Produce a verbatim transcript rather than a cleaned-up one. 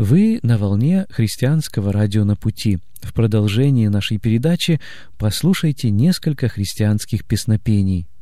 Вы на волне христианского радио «На пути». В продолжении нашей передачи послушайте несколько христианских песнопений.